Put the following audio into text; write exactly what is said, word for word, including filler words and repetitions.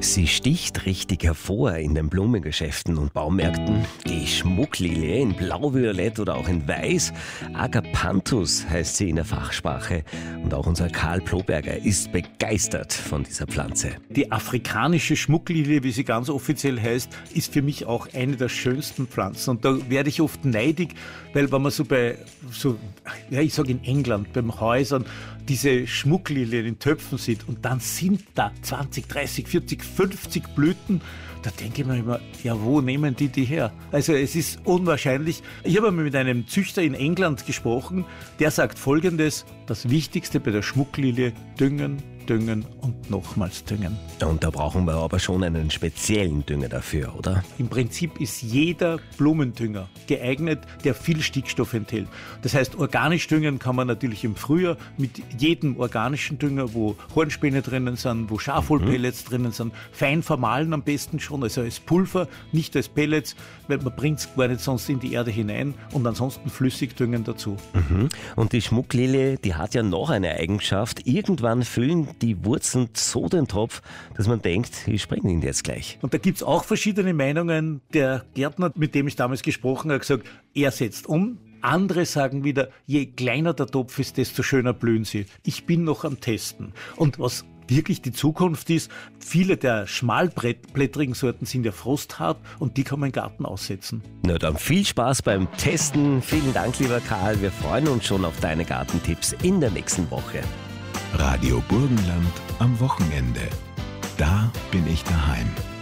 Sie sticht richtig hervor in den Blumengeschäften und Baumärkten. Die Schmucklilie in Blau-Violett oder auch in Weiß. Agapanthus heißt sie in der Fachsprache. Und auch unser Karl Ploberger ist begeistert von dieser Pflanze. Die afrikanische Schmucklilie, wie sie ganz offiziell heißt, ist für mich auch eine der schönsten Pflanzen. Und da werde ich oft neidig, weil wenn man so bei, so, ja, ich sage in England, beim Häusern, diese Schmucklilien in Töpfen sieht und dann sind da zwanzig, dreißig, vierzig, fünfzig Blüten, da denke ich mir immer, ja, wo nehmen die die her? Also es ist unwahrscheinlich. Ich habe einmal mit einem Züchter in England gesprochen, der sagt Folgendes: Das Wichtigste bei der Schmucklilie: Düngen, düngen und nochmals düngen. Und da brauchen wir aber schon einen speziellen Dünger dafür, oder? Im Prinzip ist jeder Blumendünger geeignet, der viel Stickstoff enthält. Das heißt, organisch düngen kann man natürlich im Frühjahr mit jedem organischen Dünger, wo Hornspäne drinnen sind, wo Schafwollpellets mhm. drinnen sind, fein vermahlen am besten schon, also als Pulver, nicht als Pellets, weil man bringt es gar nicht sonst in die Erde hinein, und ansonsten flüssig düngen dazu. Mhm. Und die Schmucklilie, die hat ja noch eine Eigenschaft. Irgendwann füllen die Wurzeln so den Topf, dass man denkt, ich spreng ihn jetzt gleich. Und da gibt es auch verschiedene Meinungen. Der Gärtner, mit dem ich damals gesprochen habe, hat gesagt, er setzt um. Andere sagen wieder, je kleiner der Topf ist, desto schöner blühen sie. Ich bin noch am Testen. Und was wirklich die Zukunft ist, viele der schmalblättrigen Sorten sind ja frosthart und die kann man im Garten aussetzen. Na dann viel Spaß beim Testen. Vielen Dank, lieber Karl. Wir freuen uns schon auf deine Gartentipps in der nächsten Woche. Radio Burgenland am Wochenende. Da bin ich daheim.